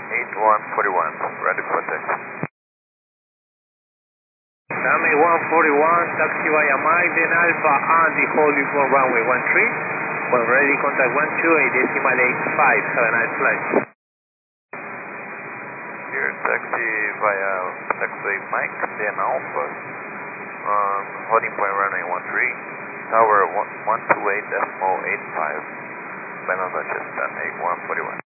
8141, ready for taxi. Runway 141, taxi via Malden Alpha and the holding for runway 13. When ready, contact 128.85. Have a nice flight. Here, taxi via taxiway Mike, then Alpha, holding point runway 13, tower 128.85, final touches 18141.